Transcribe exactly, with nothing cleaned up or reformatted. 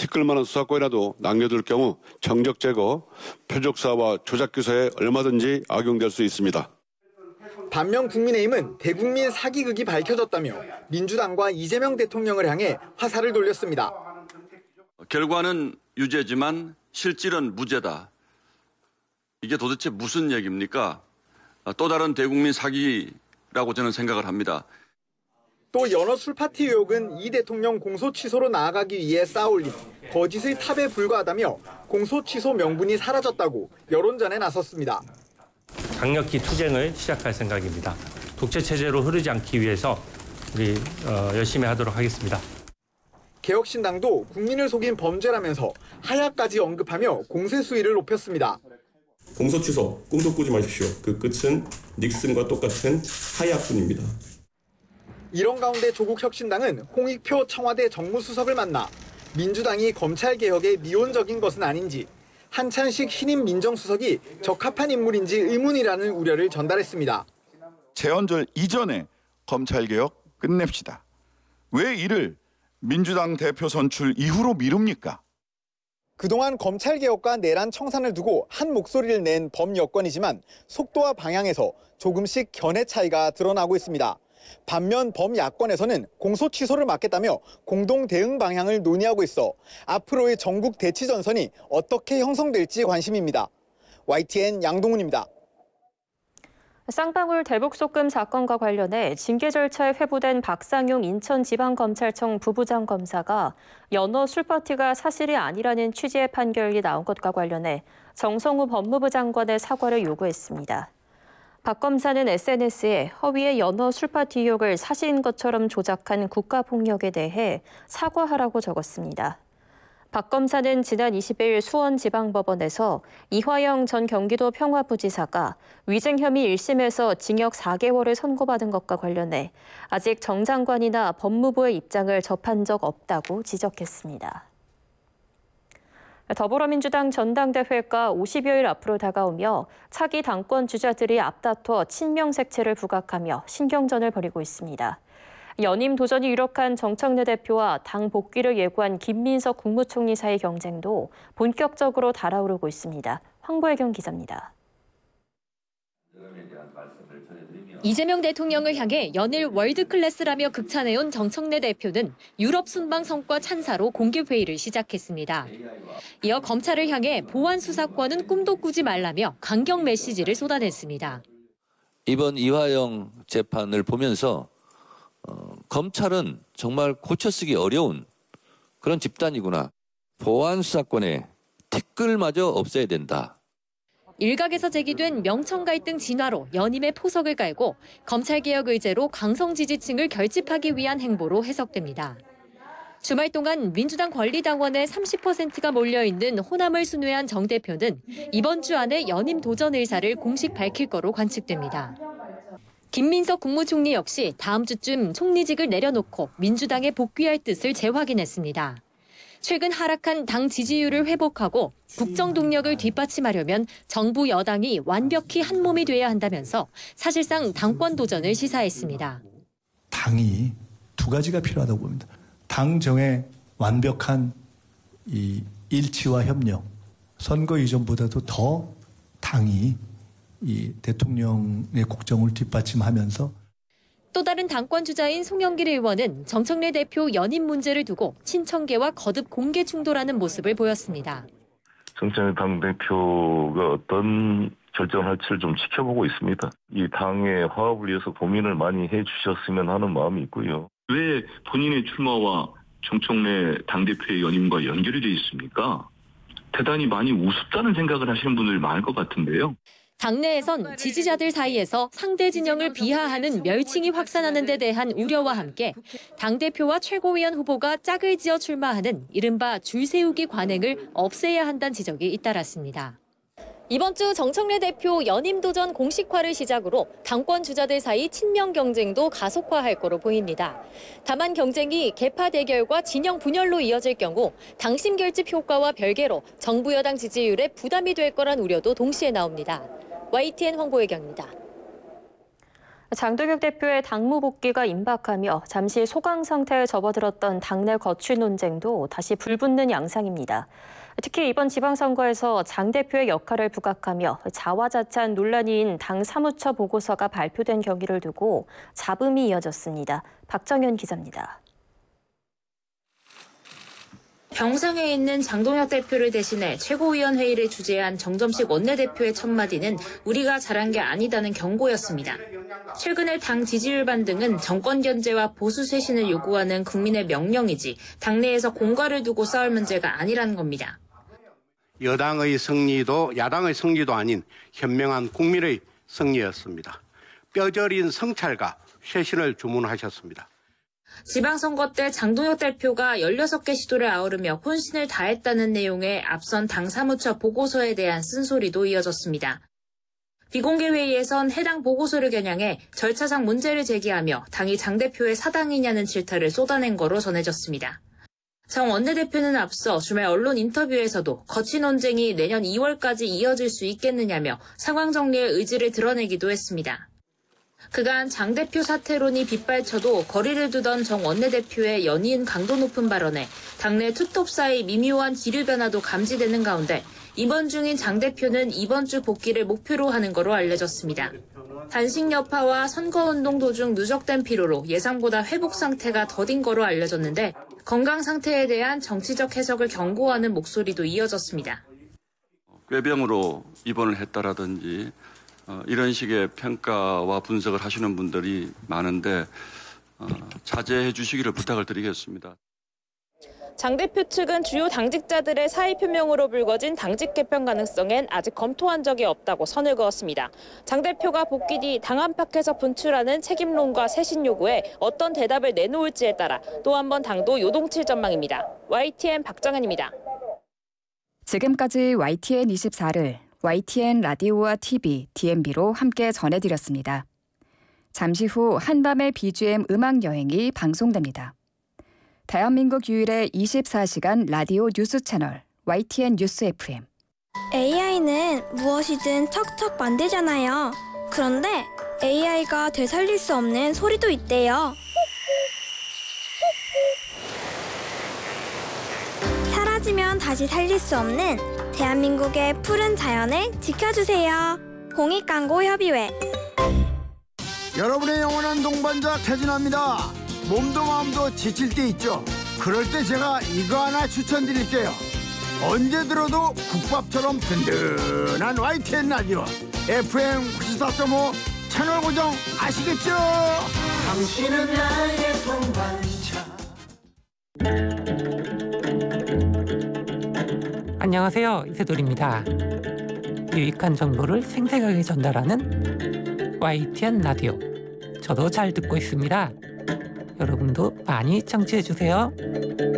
티끌만한 수사권이라도 남겨둘 경우 정적 제거, 표적사와 조작 기소에 얼마든지 악용될 수 있습니다. 반면 국민의힘은 대국민 사기극이 밝혀졌다며 민주당과 이재명 대통령을 향해 화살을 돌렸습니다. 결과는 유죄지만 실질은 무죄다. 이게 도대체 무슨 얘기입니까? 또 다른 대국민 사기라고 저는 생각을 합니다. 또 연어 술파티 의혹은 이 대통령 공소 취소로 나아가기 위해 쌓아올린 거짓의 탑에 불과하다며 공소 취소 명분이 사라졌다고 여론전에 나섰습니다. 강력히 투쟁을 시작할 생각입니다. 독재 체제로 흐르지 않기 위해서 우리 어, 열심히 하도록 하겠습니다. 개혁신당도 국민을 속인 범죄라면서 하야까지 언급하며 공세 수위를 높였습니다. 공소 취소, 꿈도 꾸지 마십시오. 그 끝은 닉슨과 똑같은 하야뿐입니다. 이런 가운데 조국 혁신당은 홍익표 청와대 정무수석을 만나 민주당이 검찰개혁에 미온적인 것은 아닌지, 한찬식 신임 민정수석이 적합한 인물인지 의문이라는 우려를 전달했습니다. 재헌절 이전에 검찰개혁 끝냅시다. 왜 이를 민주당 대표 선출 이후로 미룹니까? 그동안 검찰개혁과 내란 청산을 두고 한 목소리를 낸 범여권이지만 속도와 방향에서 조금씩 견해 차이가 드러나고 있습니다. 반면 범야권에서는 공소 취소를 막겠다며 공동 대응 방향을 논의하고 있어 앞으로의 전국 대치 전선이 어떻게 형성될지 관심입니다. 와이티엔 양동훈입니다. 쌍방울 대북-속금 사건과 관련해 징계 절차에 회부된 박상용 인천지방검찰청 부부장 검사가 연어 술파티가 사실이 아니라는 취지의 판결이 나온 것과 관련해 정성우 법무부 장관의 사과를 요구했습니다. 박 검사는 에스엔에스에 허위의 연어 술파티 의혹을 사실인 것처럼 조작한 국가폭력에 대해 사과하라고 적었습니다. 박 검사는 지난 이십 일 수원지방법원에서 이화영 전 경기도 평화부지사가 위증 혐의 일 심에서 징역 사 개월을 선고받은 것과 관련해 아직 정 장관이나 법무부의 입장을 접한 적 없다고 지적했습니다. 더불어민주당 전당대회가 오십여일 앞으로 다가오며 차기 당권 주자들이 앞다퉈 친명색채를 부각하며 신경전을 벌이고 있습니다. 연임 도전이 유력한 정청래 대표와 당 복귀를 예고한 김민석 국무총리 사이 경쟁도 본격적으로 달아오르고 있습니다. 황보혜경 기자입니다. 이재명 대통령을 향해 연일 월드클래스라며 극찬해온 정청래 대표는 유럽 순방 성과 찬사로 공개회의를 시작했습니다. 이어 검찰을 향해 보안 수사권은 꿈도 꾸지 말라며 강경 메시지를 쏟아냈습니다. 이번 이화영 재판을 보면서 어, 검찰은 정말 고쳐쓰기 어려운 그런 집단이구나. 보안 수사권에 티끌마저 없애야 된다. 일각에서 제기된 명청 갈등 진화로 연임의 포석을 깔고 검찰개혁 의제로 강성 지지층을 결집하기 위한 행보로 해석됩니다. 주말 동안 민주당 권리당원의 삼십 퍼센트가 몰려있는 호남을 순회한 정 대표는 이번 주 안에 연임 도전 의사를 공식 밝힐 거로 관측됩니다. 김민석 국무총리 역시 다음 주쯤 총리직을 내려놓고 민주당에 복귀할 뜻을 재확인했습니다. 최근 하락한 당 지지율을 회복하고 국정 동력을 뒷받침하려면 정부 여당이 완벽히 한 몸이 돼야 한다면서 사실상 당권 도전을 시사했습니다. 당이 두 가지가 필요하다고 봅니다. 당정의 완벽한 이 일치와 협력, 선거 이전보다도 더 당이 이 대통령의 국정을 뒷받침하면서 또 다른 당권 주자인 송영길 의원은 정청래 대표 연임 문제를 두고 친청계와 거듭 공개 충돌하는 모습을 보였습니다. 정청래 당대표가 어떤 결정을 할지를 좀 지켜보고 있습니다. 이 당의 화합을 위해서 고민을 많이 해주셨으면 하는 마음이 있고요. 왜 본인의 출마와 정청래 당대표의 연임과 연결이 돼 있습니까? 대단히 많이 우습다는 생각을 하시는 분들이 많을 것 같은데요. 당내에선 지지자들 사이에서 상대 진영을 비하하는 멸칭이 확산하는 데 대한 우려와 함께 당대표와 최고위원 후보가 짝을 지어 출마하는 이른바 줄세우기 관행을 없애야 한다는 지적이 잇따랐습니다. 이번 주 정청래 대표 연임 도전 공식화를 시작으로 당권 주자들 사이 친명 경쟁도 가속화할 거로 보입니다. 다만 경쟁이 계파 대결과 진영 분열로 이어질 경우 당심 결집 효과와 별개로 정부 여당 지지율에 부담이 될 거란 우려도 동시에 나옵니다. 와이티엔 황보혜경입니다. 장동혁 대표의 당무 복귀가 임박하며 잠시 소강 상태에 접어들었던 당내 거취 논쟁도 다시 불붙는 양상입니다. 특히 이번 지방선거에서 장 대표의 역할을 부각하며 자화자찬 논란인 당 사무처 보고서가 발표된 경위를 두고 잡음이 이어졌습니다. 박정현 기자입니다. 병상에 있는 장동혁 대표를 대신해 최고위원회의를 주재한 정점식 원내대표의 첫마디는 우리가 잘한 게 아니다는 경고였습니다. 최근의 당 지지율 반등은 정권 견제와 보수 쇄신을 요구하는 국민의 명령이지 당내에서 공과를 두고 싸울 문제가 아니라는 겁니다. 여당의 승리도 야당의 승리도 아닌 현명한 국민의 승리였습니다. 뼈저린 성찰과 쇄신을 주문하셨습니다. 지방선거 때 장동혁 대표가 열여섯 개 시도를 아우르며 혼신을 다했다는 내용의 앞선 당 사무처 보고서에 대한 쓴소리도 이어졌습니다. 비공개 회의에선 해당 보고서를 겨냥해 절차상 문제를 제기하며 당이 장 대표의 사당이냐는 질타를 쏟아낸 거로 전해졌습니다. 정 원내대표는 앞서 주말 언론 인터뷰에서도 거취 논쟁이 내년 이월까지 이어질 수 있겠느냐며 상황 정리의 의지를 드러내기도 했습니다. 그간 장 대표 사퇴론이 빗발쳐도 거리를 두던 정 원내대표의 연이은 강도 높은 발언에 당내 투톱 사이 미묘한 기류 변화도 감지되는 가운데 입원 중인 장 대표는 이번 주 복귀를 목표로 하는 거로 알려졌습니다. 단식 여파와 선거운동 도중 누적된 피로로 예상보다 회복 상태가 더딘 거로 알려졌는데 건강 상태에 대한 정치적 해석을 경고하는 목소리도 이어졌습니다. 꾀병으로 입원을 했다라든지 어, 이런 식의 평가와 분석을 하시는 분들이 많은데 어, 자제해 주시기를 부탁을 드리겠습니다. 장 대표 측은 주요 당직자들의 사의 표명으로 불거진 당직 개편 가능성엔 아직 검토한 적이 없다고 선을 그었습니다. 장 대표가 복귀 뒤 당 안팎에서 분출하는 책임론과 쇄신 요구에 어떤 대답을 내놓을지에 따라 또 한 번 당도 요동칠 전망입니다. 와이티엔 박정현입니다. 지금까지 와이티엔 이십사를 와이티엔 라디오와 티비, 디엠비로 함께 전해드렸습니다. 잠시 후 한밤의 비지엠 음악 여행이 방송됩니다. 대한민국 유일의 이십사 시간 라디오 뉴스 채널 와이티엔 뉴스 에프엠. 에이아이는 무엇이든 척척 만들잖아요. 그런데 에이아이가 되살릴 수 없는 소리도 있대요. 사라지면 다시 살릴 수 없는 대한민국의 푸른 자연을 지켜주세요. 공익광고협의회. 여러분의 영원한 동반자 태진아입니다. 몸도 마음도 지칠 때 있죠. 그럴 때 제가 이거 하나 추천드릴게요. 언제 들어도 국밥처럼 든든한 와이티엔 라디오 에프엠 구십사 점 오 채널 고정 아시겠죠? 당신은 나의 동반자. 안녕하세요, 이세돌입니다. 유익한 정보를 생생하게 전달하는 와이티엔 라디오, 저도 잘 듣고 있습니다. 여러분도 많이 청취해주세요.